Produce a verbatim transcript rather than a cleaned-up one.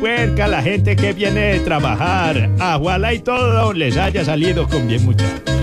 puerca, la gente que viene de trabajar. Ojalá y todo les haya salido con bien, muchachos.